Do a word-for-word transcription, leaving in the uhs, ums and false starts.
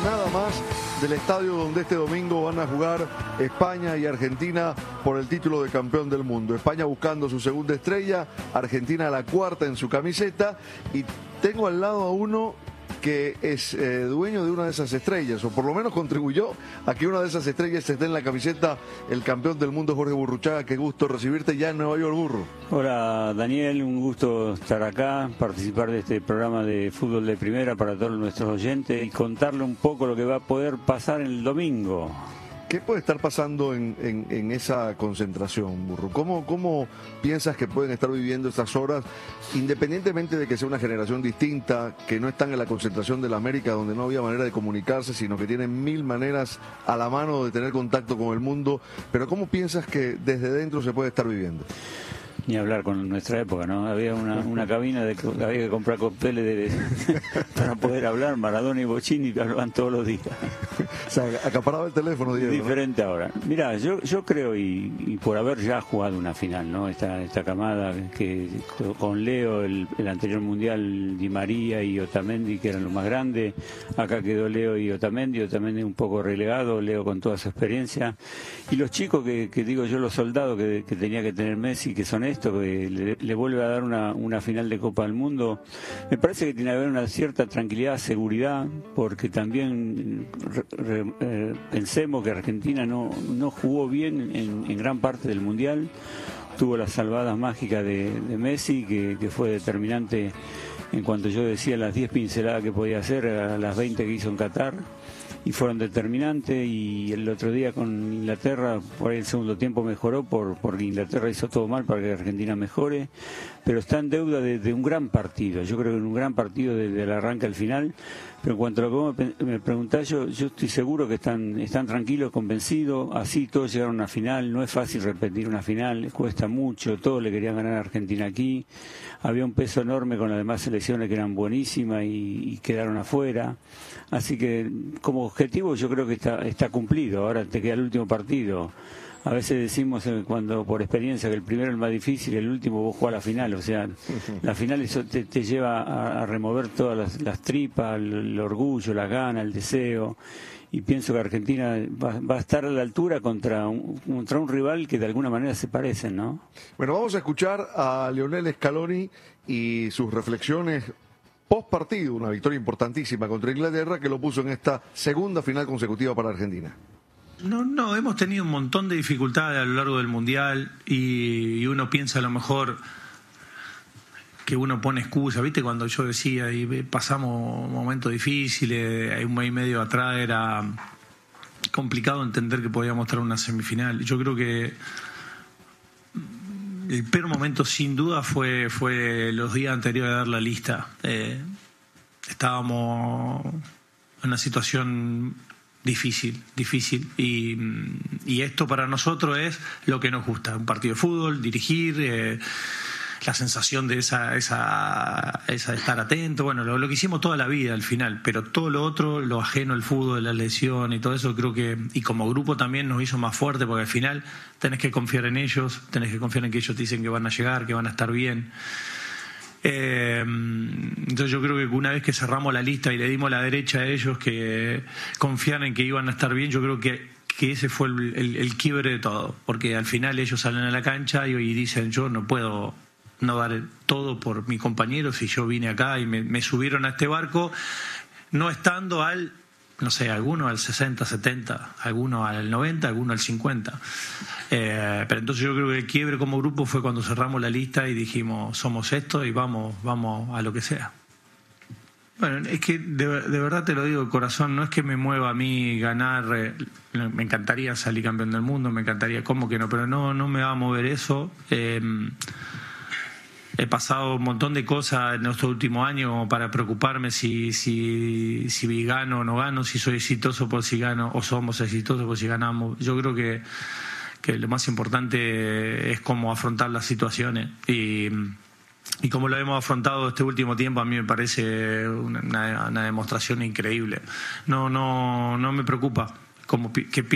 nada más del estadio donde este domingo van a jugar España y Argentina por el título de campeón del mundo. España buscando su segunda estrella, Argentina la cuarta en su camiseta, y tengo al lado a uno que es eh, dueño de una de esas estrellas, o por lo menos contribuyó a que una de esas estrellas esté en la camiseta, el campeón del mundo Jorge Burruchaga. Qué gusto recibirte ya en Nueva York, Burro. Hola Daniel, un gusto estar acá, participar de este programa de fútbol de primera para todos nuestros oyentes y contarle un poco lo que va a poder pasar el domingo. ¿Qué puede estar pasando en, en, en esa concentración, Burro? ¿Cómo, ¿Cómo piensas que pueden estar viviendo estas horas, independientemente de que sea una generación distinta, que no están en la concentración de la América, donde no había manera de comunicarse, sino que tienen mil maneras a la mano de tener contacto con el mundo? Pero ¿cómo piensas que desde dentro se puede estar viviendo? Ni hablar con nuestra época, ¿no? Había una, una cabina de había que comprar cócteles de, para poder hablar. Maradona y Bocini hablaban todos los días. O sea, acaparaba el teléfono, Diego, diferente, ¿no? Ahora. Mirá, yo yo creo, y, y por haber ya jugado una final, ¿no? Esta esta camada que con Leo, el, el anterior mundial, Di María y Otamendi, que eran los más grandes. Acá quedó Leo y Otamendi, Otamendi un poco relegado, Leo con toda su experiencia. Y los chicos que, que digo yo, los soldados que, que tenía que tener Messi, que son estos, que le, le vuelve a dar una, una final de Copa del Mundo, me parece que tiene que haber una cierta tranquilidad, seguridad, porque también re, re, eh, pensemos que Argentina no, no jugó bien en, en gran parte del Mundial, tuvo las salvadas mágicas de, de Messi, que, que fue determinante en cuanto yo decía las diez pinceladas que podía hacer a las veinte que hizo en Qatar, y fueron determinantes. Y el otro día con Inglaterra, por ahí el segundo tiempo mejoró, por porque Inglaterra hizo todo mal para que Argentina mejore, pero está en deuda de, de un gran partido. Yo creo que en un gran partido desde el arranque al final. Pero en cuanto a lo que me, me preguntás, yo, yo estoy seguro que están, están tranquilos, convencidos. Así todos llegaron a una final. No es fácil repetir una final, les cuesta mucho. Todos le querían ganar a Argentina aquí. Había un peso enorme con las demás selecciones que eran buenísimas y, y quedaron afuera. Así que como objetivo yo creo que está, está cumplido. Ahora te queda el último partido. A veces decimos cuando por experiencia que el primero es el más difícil y el último vos jugás la final. O sea, la final eso te, te lleva a, a remover todas las, las tripas, el, el orgullo, la gana, el deseo. Y pienso que Argentina va, va a estar a la altura contra un, contra un rival que de alguna manera se parecen, ¿no? Bueno, vamos a escuchar a Lionel Scaloni y sus reflexiones post partido, una victoria importantísima contra Inglaterra que lo puso en esta segunda final consecutiva para Argentina. No, no, hemos tenido un montón de dificultades a lo largo del Mundial y, y uno piensa a lo mejor que uno pone excusa, ¿viste? Cuando yo decía, y pasamos momentos difíciles, un mes y medio atrás era complicado entender que podíamos estar en una semifinal. Yo creo que el peor momento sin duda fue, fue los días anteriores a dar la lista. Eh, estábamos en una situación difícil, difícil y, y esto para nosotros es lo que nos gusta, un partido de fútbol, dirigir, eh, la sensación de esa, esa, esa de estar atento, bueno, lo, lo que hicimos toda la vida al final, pero todo lo otro, lo ajeno al fútbol, la lesión y todo eso, creo que, y como grupo también nos hizo más fuerte, porque al final tenés que confiar en ellos, tenés que confiar en que ellos te dicen que van a llegar, que van a estar bien. Eh, entonces yo creo que una vez que cerramos la lista y le dimos la derecha a ellos que confían en que iban a estar bien, yo creo que, que ese fue el, el, el quiebre de todo, porque al final ellos salen a la cancha y, y dicen yo no puedo no dar todo por mi compañero si yo vine acá y me, me subieron a este barco no estando al, no sé, alguno al sesenta, setenta, alguno al noventa, alguno al cincuenta. Eh, pero entonces yo creo que el quiebre como grupo fue cuando cerramos la lista y dijimos somos esto y vamos vamos a lo que sea. Bueno, es que de, de verdad te lo digo de corazón, no es que me mueva a mí ganar, eh, me encantaría salir campeón del mundo, me encantaría, ¿cómo que no? Pero no, no me va a mover eso. Eh, he pasado un montón de cosas en estos últimos años como para preocuparme si, si, si gano o no gano, si soy exitoso por si gano o somos exitosos por si ganamos. Yo creo que que lo más importante es cómo afrontar las situaciones y, y como lo hemos afrontado este último tiempo a mí me parece una, una demostración increíble. No, no, no me preocupa como que